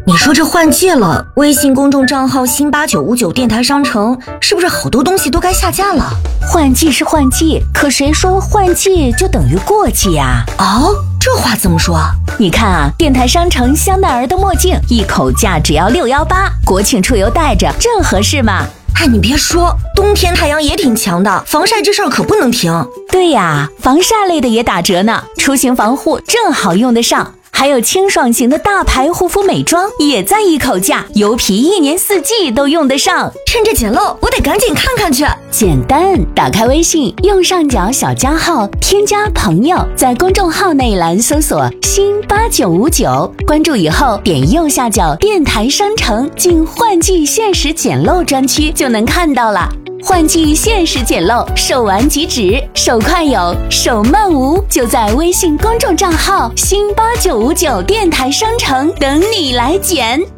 你说这换季了，微信公众账号新8959电台商城是不是好多东西都该下架了？ 换季是换季，可谁说换季就等于过季呀？ 哦，这话怎么说？ 你看啊，电台商城香奈儿的墨镜一口价只要618，国庆出游戴着正合适嘛。 哎，你别说，冬天太阳也挺强的，防晒这事儿可不能停。 对呀，防晒类的也打折呢，出行防护正好用得上。还有清爽型的大牌护肤美妆也在一口价，油皮1年4季都用得上。 趁着捡漏，我得赶紧看看去。 简单，打开微信，右上角小加号，添加朋友，在公众号那一栏搜索新8959，关注以后点右下角电台商城，进换季限时捡漏专区就能看到了。换季限时捡漏，手完即止，手快有，手慢无，就在微信公众账号新8959电台商城等你来捡。